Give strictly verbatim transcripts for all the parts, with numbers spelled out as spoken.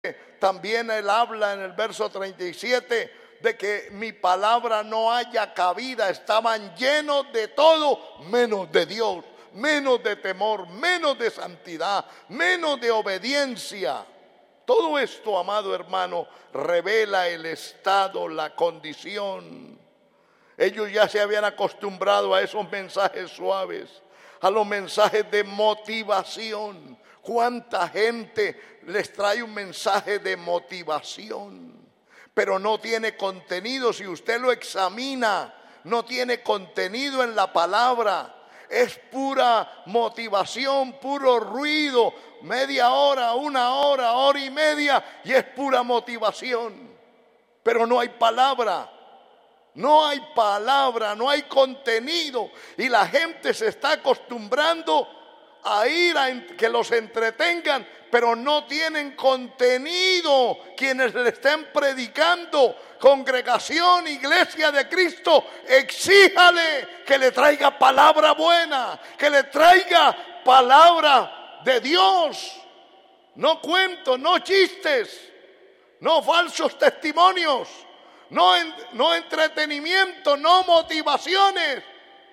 También él habla en el verso treinta y siete de que mi palabra no haya cabida. Estaban llenos de todo menos de Dios, menos de temor, menos de santidad, menos de obediencia. Todo esto, amado hermano, revela el estado, la condición. Ellos ya se habían acostumbrado a esos mensajes suaves, a los mensajes de motivación. ¿Cuánta gente les trae un mensaje de motivación? Pero no tiene contenido. Si usted lo examina, no tiene contenido en la palabra. Es pura motivación, puro ruido. Media hora, una hora, hora y media, y es pura motivación. Pero no hay palabra. No hay palabra, no hay contenido. Y la gente se está acostumbrando a ir a que los entretengan, pero no tienen contenido. Quienes le estén predicando, congregación, iglesia de Cristo, exíjale que le traiga palabra buena, que le traiga palabra de Dios. No cuentos, no chistes, no falsos testimonios, no, en, no entretenimiento, no motivaciones.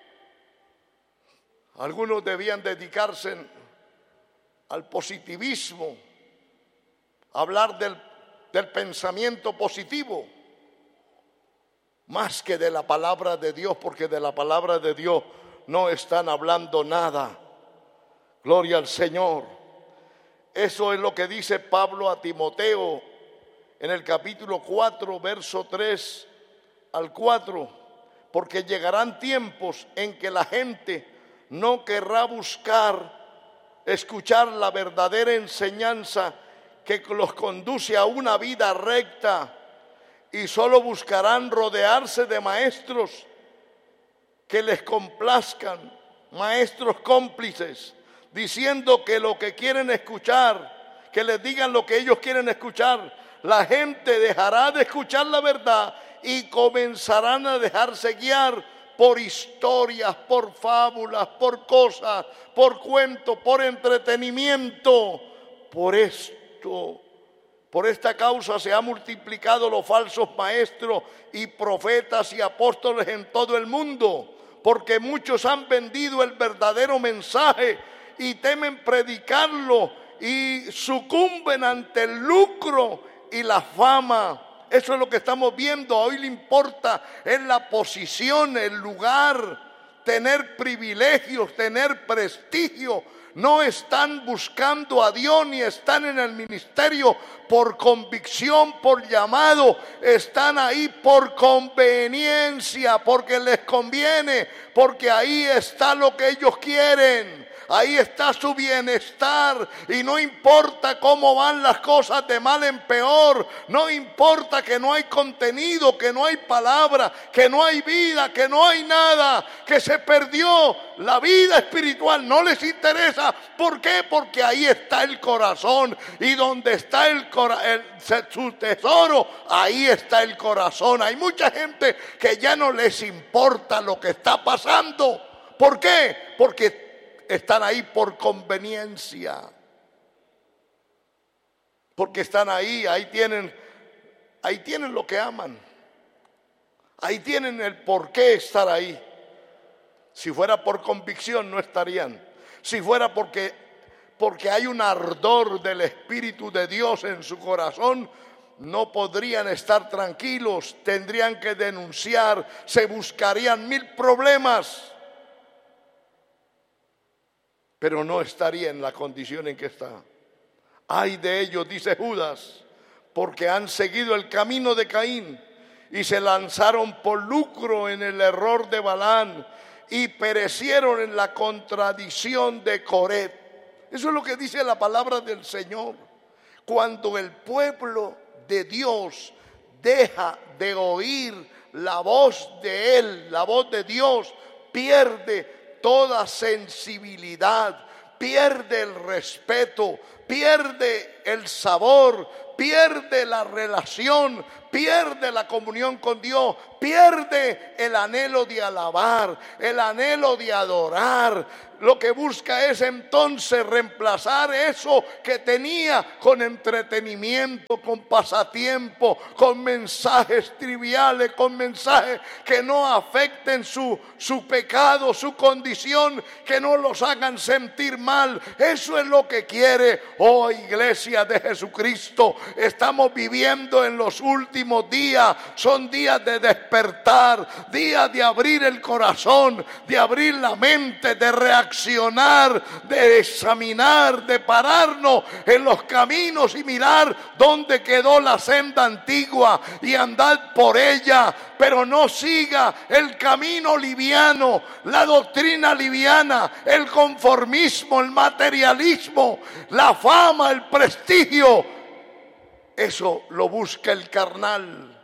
Algunos debían dedicarse al positivismo, hablar del, del pensamiento positivo, más que de la palabra de Dios, porque de la palabra de Dios no están hablando nada. Gloria al Señor. Eso es lo que dice Pablo a Timoteo en el capítulo cuatro, verso tres al cuatro. Porque llegarán tiempos en que la gente no querrá buscar escuchar la verdadera enseñanza que los conduce a una vida recta, y solo buscarán rodearse de maestros que les complazcan, maestros cómplices, diciendo que lo que quieren escuchar, que les digan lo que ellos quieren escuchar. La gente dejará de escuchar la verdad y comenzarán a dejarse guiar por historias, por fábulas, por cosas, por cuentos, por entretenimiento. Por esto, por esta causa se han multiplicado los falsos maestros y profetas y apóstoles en todo el mundo, porque muchos han vendido el verdadero mensaje y temen predicarlo y sucumben ante el lucro y la fama. Eso es lo que estamos viendo. Hoy le importa es la posición, el lugar, tener privilegios, tener prestigio. No están buscando a Dios ni están en el ministerio por convicción, por llamado. Están ahí por conveniencia, porque les conviene, porque ahí está lo que ellos quieren. Ahí está su bienestar, y no importa cómo van las cosas de mal en peor, no importa que no hay contenido, que no hay palabra, que no hay vida, que no hay nada, que se perdió la vida espiritual, no les interesa. ¿Por qué? Porque ahí está el corazón, y donde está el, cora- el su tesoro, ahí está el corazón. Hay mucha gente que ya no les importa lo que está pasando. ¿Por qué? Porque están ahí por conveniencia. Porque están ahí, ahí tienen, ahí tienen lo que aman. Ahí tienen el por qué estar ahí. Si fuera por convicción no estarían. Si fuera porque, porque hay un ardor del Espíritu de Dios en su corazón, no podrían estar tranquilos. Tendrían que denunciar, se buscarían mil problemas. Pero no estaría en la condición en que está. Ay de ellos, dice Judas, porque han seguido el camino de Caín y se lanzaron por lucro en el error de Balaam y perecieron en la contradicción de Coret. Eso es lo que dice la palabra del Señor. Cuando el pueblo de Dios deja de oír la voz de Él, la voz de Dios, pierde toda sensibilidad, pierde el respeto, pierde el sabor, pierde la relación, pierde la comunión con Dios, pierde el anhelo de alabar, el anhelo de adorar. Lo que busca es entonces reemplazar eso que tenía con entretenimiento, con pasatiempo, con mensajes triviales, con mensajes que no afecten su, su pecado, su condición, que no los hagan sentir mal. Eso es lo que quiere, oh iglesia de Jesucristo. Estamos viviendo en los últimos días, son días de despertar, días de abrir el corazón, de abrir la mente, de reaccionar, de examinar, de pararnos en los caminos y mirar dónde quedó la senda antigua y andar por ella, pero no siga el camino liviano, la doctrina liviana, el conformismo, el materialismo, la fama, el prestigio. Eso lo busca el carnal,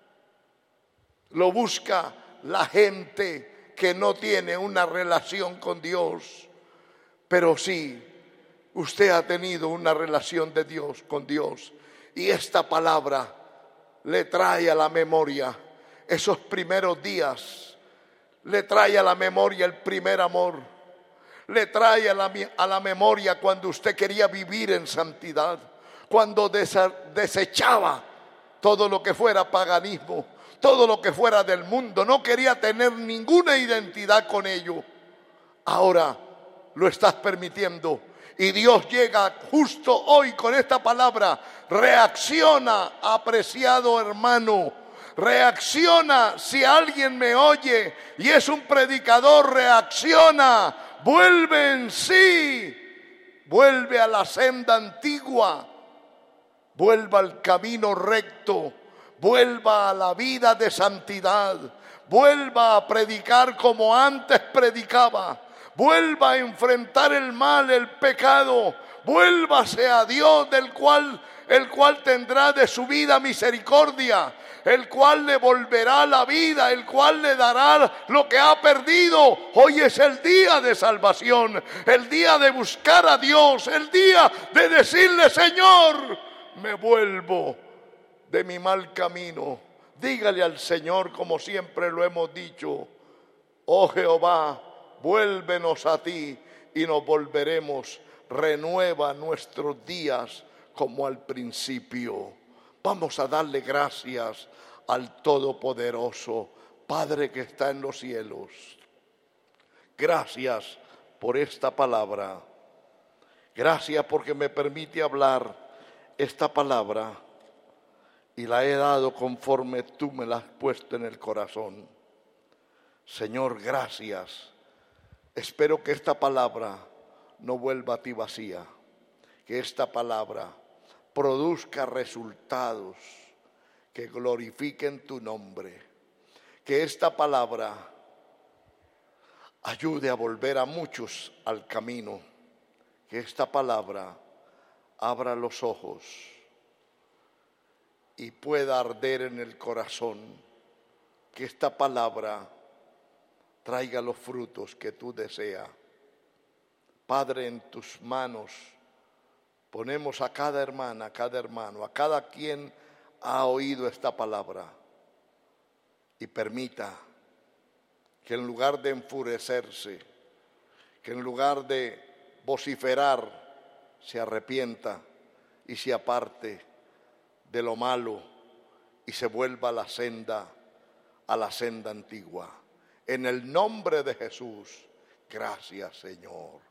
lo busca la gente que no tiene una relación con Dios. Pero sí, usted ha tenido una relación de Dios con Dios, y esta palabra le trae a la memoria esos primeros días, le trae a la memoria el primer amor, le trae a la, a la memoria cuando usted quería vivir en santidad, cuando desechaba todo lo que fuera paganismo, todo lo que fuera del mundo, no quería tener ninguna identidad con ello. Ahora lo estás permitiendo, y Dios llega justo hoy con esta palabra. Reacciona, apreciado hermano, reacciona. Si alguien me oye y es un predicador, reacciona, vuelve en sí, vuelve a la senda antigua, vuelva al camino recto, vuelva a la vida de santidad, vuelva a predicar como antes predicaba, vuelva a enfrentar el mal, el pecado, vuélvase a Dios, del cual, el cual tendrá de su vida misericordia, el cual le volverá la vida, el cual le dará lo que ha perdido. Hoy es el día de salvación, el día de buscar a Dios, el día de decirle: Señor, me vuelvo de mi mal camino. Dígale al Señor, como siempre lo hemos dicho: oh Jehová, vuélvenos a ti y nos volveremos. Renueva nuestros días como al principio. Vamos a darle gracias al Todopoderoso. Padre que está en los cielos, gracias por esta palabra. Gracias porque me permite hablar esta palabra, y la he dado conforme tú me la has puesto en el corazón. Señor, gracias. Espero que esta palabra no vuelva a ti vacía, que esta palabra produzca resultados que glorifiquen tu nombre, que esta palabra ayude a volver a muchos al camino, que esta palabra abra los ojos y pueda arder en el corazón, que esta palabra traiga los frutos que tú deseas. Padre, en tus manos ponemos a cada hermana, a cada hermano, a cada quien ha oído esta palabra, y permita que en lugar de enfurecerse, que en lugar de vociferar, se arrepienta y se aparte de lo malo y se vuelva a la senda, a la senda antigua. En el nombre de Jesús, gracias, Señor.